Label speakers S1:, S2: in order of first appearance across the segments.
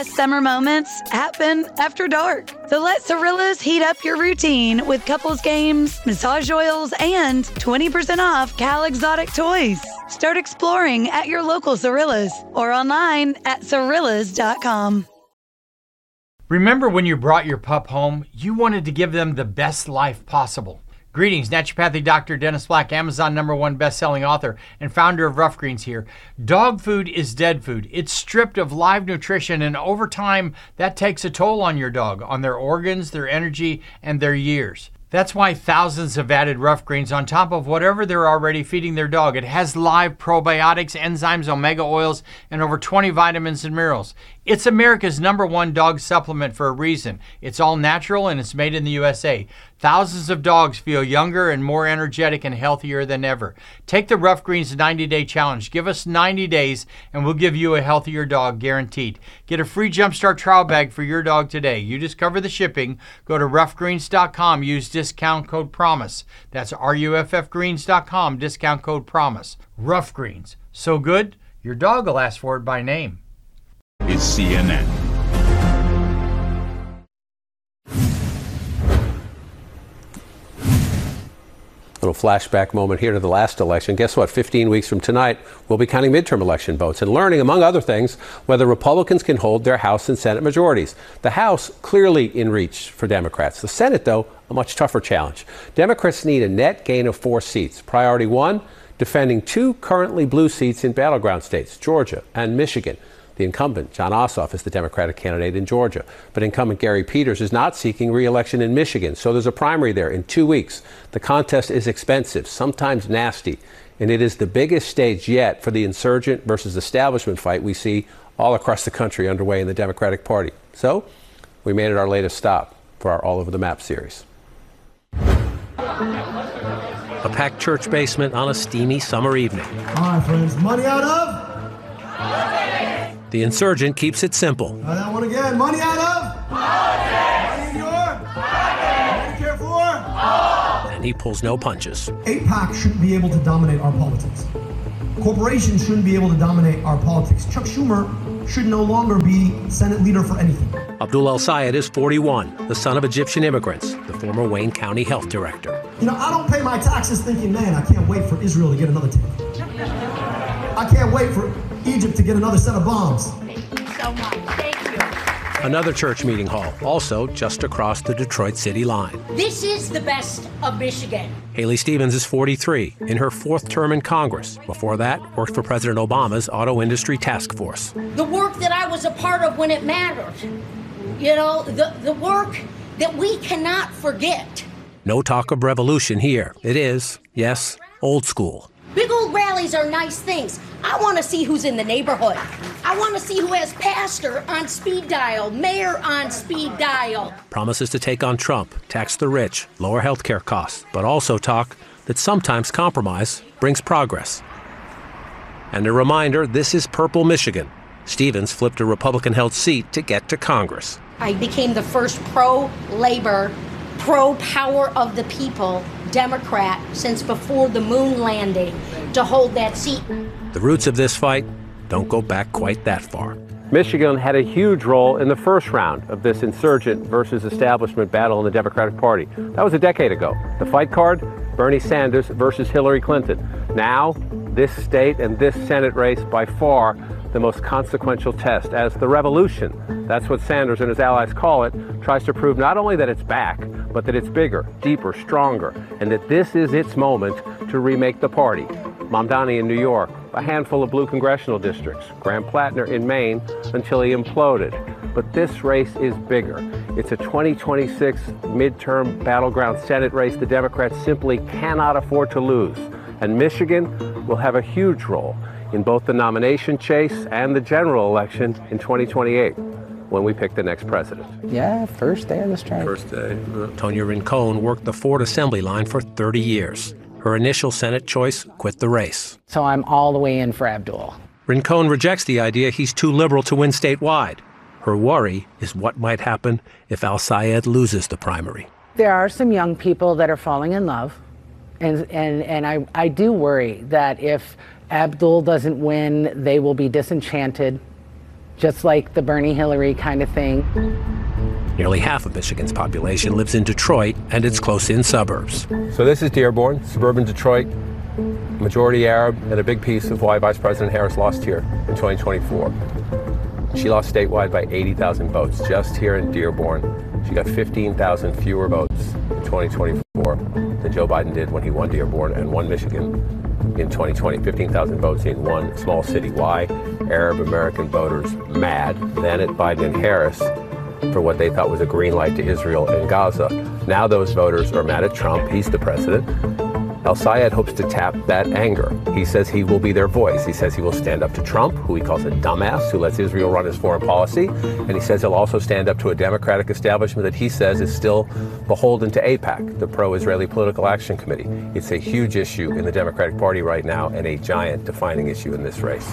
S1: Summer moments happen after dark. So let Cirillas heat up your routine with couples games, massage oils, and 20% off Cal Exotic toys. Start exploring at your local Cirillas or online at Cirillas.com.
S2: Remember when you brought your pup home, you wanted to give them the best life possible. Greetings, naturopathic Dr. Dennis Black, Amazon #1 best-selling author and founder of Rough Greens here. Dog food is dead food. It's stripped of live nutrition, and over time, that takes a toll on your dog, on their organs, their energy, and their years. That's why thousands have added Rough Greens on top of whatever they're already feeding their dog. It has live probiotics, enzymes, omega oils, and over 20 vitamins and minerals. It's America's #1 dog supplement for a reason. It's all natural and it's made in the USA. Thousands of dogs feel younger and more energetic and healthier than ever. Take the Rough Greens 90-day challenge. Give us 90 days and we'll give you a healthier dog guaranteed. Get a free Jumpstart trial bag for your dog today. You just cover the shipping. Go to roughgreens.com. Use discount code PROMISE. That's ruffgreens.com. Discount code PROMISE. Rough Greens. So good, your dog will ask for it by name.
S3: Is CNN.
S4: Little flashback moment here to the last election. Guess what? 15 weeks from tonight, we'll be counting midterm election votes and learning, among other things, whether Republicans can hold their House and Senate majorities. The House clearly in reach for Democrats. The Senate, though, a much tougher challenge. Democrats need a net gain of 4 seats. Priority 1, defending 2 currently blue seats in battleground states, Georgia and Michigan. The incumbent, Jon Ossoff, is the Democratic candidate in Georgia. But incumbent Gary Peters is not seeking re-election in Michigan, so there's a primary there in 2 weeks. The contest is expensive, sometimes nasty, and it is the biggest stage yet for the insurgent versus establishment fight we see all across the country underway in the Democratic Party. So we made it our latest stop for our All Over the Map series.
S5: A packed church basement on a steamy summer evening.
S6: All right, friends, money out of?
S5: The insurgent keeps it simple.
S6: That one again. Money out of? Money in your? Medicare for?
S5: And he pulls no punches.
S6: AIPAC shouldn't be able to dominate our politics. Corporations shouldn't be able to dominate our politics. Chuck Schumer should no longer be Senate leader for anything.
S5: Abdul El Sayed is 41, the son of Egyptian immigrants, the former Wayne County health director.
S6: You know, I don't pay my taxes thinking, man, I can't wait for Israel to get another tank. I can't wait for Egypt to get another set of bombs.
S7: Thank you so much. Thank you.
S5: Another church meeting hall, also just across the Detroit city line.
S7: This is the best of Michigan.
S5: Haley Stevens is 43, in her 4th term in Congress. Before that, worked for President Obama's Auto Industry Task Force.
S7: The work that I was a part of when it mattered. You know, the work that we cannot forget.
S5: No talk of revolution here. It is, yes, old school.
S7: Big old rallies are nice things. I want to see who's in the neighborhood. I want to see who has pastor on speed dial, mayor on speed dial.
S5: Promises to take on Trump, tax the rich, lower health care costs, but also talk that sometimes compromise brings progress. And a reminder, this is Purple, Michigan. Stevens flipped a Republican-held seat to get to Congress.
S7: I became the first pro-labor, pro-power of the people Democrat since before the moon landing to hold that seat.
S5: The roots of this fight don't go back quite that far.
S4: Michigan had a huge role in the first round of this insurgent versus establishment battle in the Democratic Party. That was a decade ago. The fight card, Bernie Sanders versus Hillary Clinton. Now, this state and this Senate race by far the most consequential test as the revolution, that's what Sanders and his allies call it, tries to prove not only that it's back, but that it's bigger, deeper, stronger, and that this is its moment to remake the party. Mamdani in New York, a handful of blue congressional districts, Graham Plattner in Maine until he imploded. But this race is bigger. It's a 2026 midterm battleground Senate race the Democrats simply cannot afford to lose. And Michigan will have a huge role in both the nomination chase and the general election in 2028 when we pick the next president.
S8: Yeah, first day of the strike.
S4: First day.
S5: Tonya Rincon worked the Ford Assembly line for 30 years. Her initial Senate choice quit the race.
S8: So I'm all the way in for Abdul.
S5: Rincon rejects the idea he's too liberal to win statewide. Her worry is what might happen if Al Sayed loses the primary.
S8: There are some young people that are falling in love. And I do worry that if Abdul doesn't win, they will be disenchanted. just like the Bernie Hillary kind of thing.
S5: Nearly half of Michigan's population lives in Detroit and its close-in suburbs.
S4: So this is Dearborn, suburban Detroit, majority Arab, and a big piece of why Vice President Harris lost here in 2024. She lost statewide by 80,000 votes just here in Dearborn. She got 15,000 fewer votes in 2024 than Joe Biden did when he won Dearborn and won Michigan in 2020. 15,000 votes in one small city. Why? Arab American voters mad then at Biden and Harris for what they thought was a green light to Israel and Gaza. Now those voters are mad at Trump. He's the president. El-Sayed hopes to tap that anger. He says he will be their voice. He says he will stand up to Trump, who he calls a dumbass, who lets Israel run his foreign policy. And he says he'll also stand up to a Democratic establishment that he says is still beholden to AIPAC, the Pro-Israeli Political Action Committee. It's a huge issue in the Democratic Party right now and a giant defining issue in this race.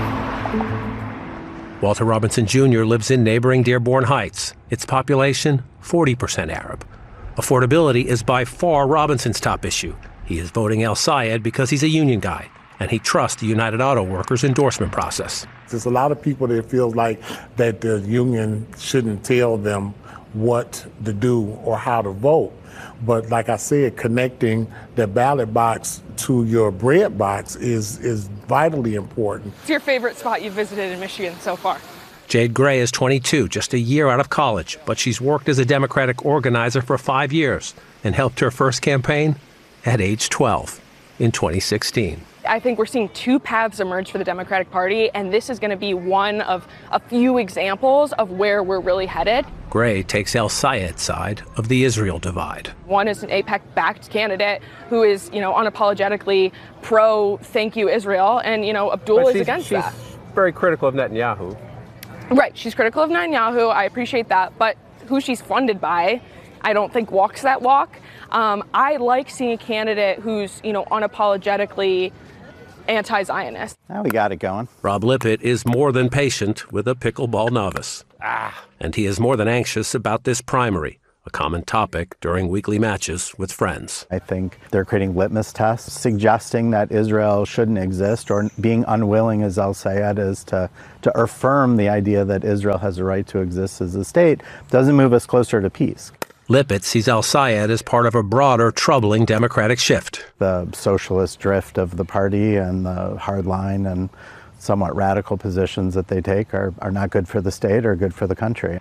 S5: Walter Robinson Jr. lives in neighboring Dearborn Heights. Its population, 40% Arab. Affordability is by far Robinson's top issue. He is voting El-Sayed because he's a union guy, and he trusts the United Auto Workers endorsement process.
S9: There's a lot of people that feel like that the union shouldn't tell them what to do or how to vote. But like I said, connecting the ballot box to your bread box is vitally important.
S10: What's your favorite spot you've visited in Michigan so far?
S5: Jade Gray is 22, just a year out of college, but she's worked as a Democratic organizer for 5 years and helped her first campaign at age 12 in 2016.
S10: I think we're seeing two paths emerge for the Democratic Party, and this is going to be one of a few examples of where we're really headed.
S5: Gray takes El-Sayed's side of the Israel divide.
S10: One is an AIPAC-backed candidate who is, unapologetically pro-thank you Israel, and, Abdul is against that.
S4: She's very critical of Netanyahu.
S10: Right, she's critical of Netanyahu. I appreciate that, but who she's funded by, I don't think walks that walk. I like seeing a candidate who's, unapologetically anti-Zionist.
S11: Now we got it going.
S5: Rob Lippitt is more than patient with a pickleball novice. And he is more than anxious about this primary, a common topic during weekly matches with friends.
S11: I think they're creating litmus tests, suggesting that Israel shouldn't exist, or being unwilling, as El-Sayed is, to affirm the idea that Israel has a right to exist as a state, doesn't move us closer to peace.
S5: Lippitt sees El-Sayed as part of a broader, troubling Democratic shift.
S11: The socialist drift of the party and the hardline and somewhat radical positions that they take are not good for the state or good for the country.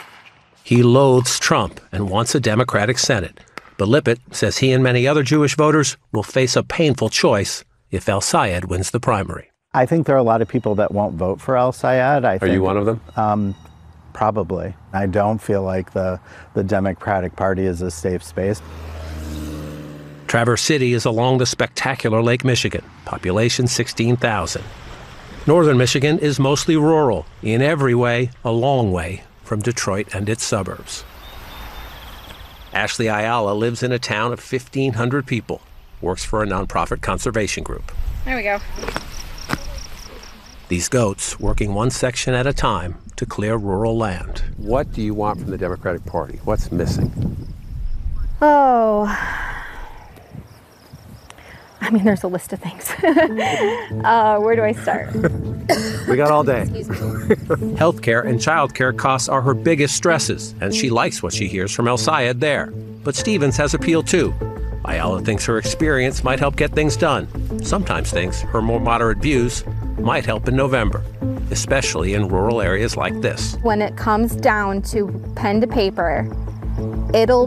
S5: He loathes Trump and wants a Democratic Senate. But Lippitt says he and many other Jewish voters will face a painful choice if El-Sayed wins the primary.
S11: I think there are a lot of people that won't vote for El-Sayed.
S4: Are you one of them?
S11: Probably. I don't feel like the Democratic Party is a safe space.
S5: Traverse City is along the spectacular Lake Michigan, population 16,000. Northern Michigan is mostly rural, in every way a long way from Detroit and its suburbs. Ashley Ayala lives in a town of 1,500 people, works for a nonprofit conservation group.
S10: There we go.
S5: These goats working one section at a time to clear rural land.
S4: What do you want from the Democratic Party? What's missing?
S12: Oh, there's a list of things. Where do I start?
S4: We got all day.
S5: Healthcare and childcare costs are her biggest stresses, and she likes what she hears from El-Sayed there. But Stevens has appeal too. Ayala thinks her experience might help get things done. Sometimes thinks her more moderate views might help in November, especially in rural areas like this.
S12: When it comes down to pen to paper, it'll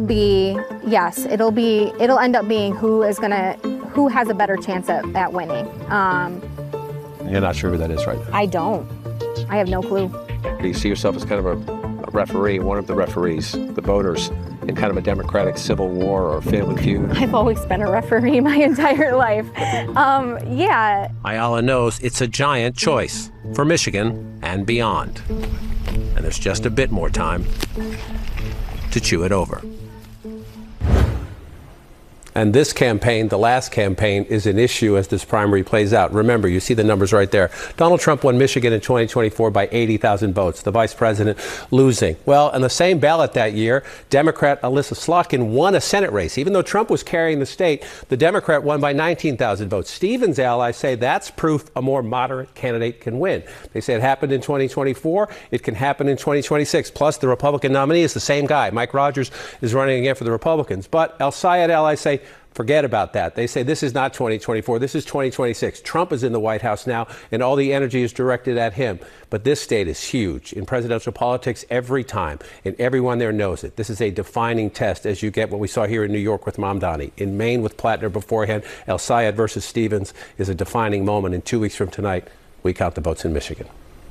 S12: end up being who has a better chance at winning.
S4: You're not sure who that is right now?
S12: I don't. I have no clue.
S4: Do you see yourself as kind of a referee, one of the referees, the voters, in kind of a Democratic Civil War or Family Feud?
S12: I've always been a referee my entire life. Yeah.
S5: Ayala knows it's a giant choice for Michigan and beyond. And there's just a bit more time to chew it over. And this campaign, the last campaign, is an issue as this primary plays out. Remember, you see the numbers right there. Donald Trump won Michigan in 2024 by 80,000 votes, the vice president losing. Well, in the same ballot that year, Democrat Alyssa Slotkin won a Senate race. Even though Trump was carrying the state, the Democrat won by 19,000 votes. Stevens' allies say that's proof a more moderate candidate can win. They say it happened in 2024. It can happen in 2026. Plus, the Republican nominee is the same guy. Mike Rogers is running again for the Republicans. But El-Sayed allies say, forget about that. They say this is not 2024. This is 2026. Trump is in the White House now, and all the energy is directed at him. But this state is huge in presidential politics every time, and everyone there knows it. This is a defining test, as you get what we saw here in New York with Mamdani. In Maine with Plattner beforehand, El-Sayed versus Stevens is a defining moment. And 2 weeks from tonight, we count the votes in Michigan.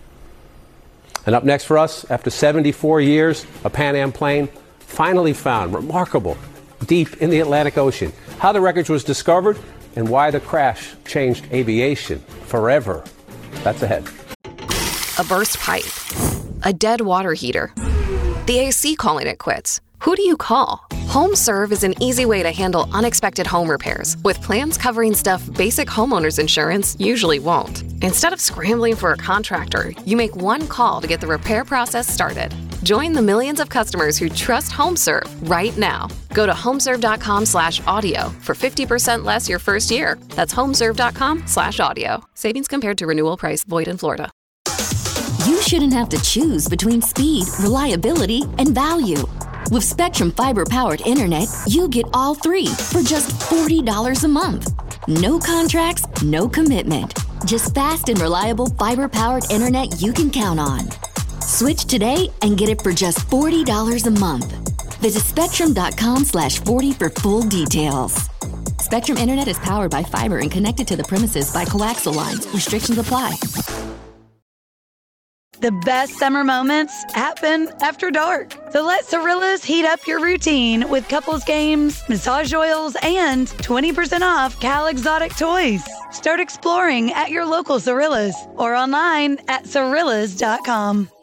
S5: And up next for us, after 74 years, a Pan Am plane finally found, remarkable, deep in the Atlantic Ocean. How the wreckage was discovered and why the crash changed aviation forever. That's ahead.
S13: A burst pipe. A dead water heater. The AC calling it quits. Who do you call? HomeServe is an easy way to handle unexpected home repairs with plans covering stuff basic homeowners insurance usually won't. Instead of scrambling for a contractor, you make one call to get the repair process started. Join the millions of customers who trust HomeServe right now. Go to homeserve.com/audio for 50% less your first year. That's homeserve.com/audio. Savings compared to renewal price void in Florida.
S14: You shouldn't have to choose between speed, reliability, and value. With Spectrum Fiber-powered internet, you get all three for just $40 a month. No contracts, no commitment. Just fast and reliable fiber-powered internet you can count on. Switch today and get it for just $40 a month. Visit spectrum.com/40 for full details. Spectrum Internet is powered by fiber and connected to the premises by coaxial lines. Restrictions apply.
S1: The best summer moments happen after dark. So let Cirillas heat up your routine with couples games, massage oils, and 20% off Cal Exotic toys. Start exploring at your local Cirillas or online at Cirillas.com.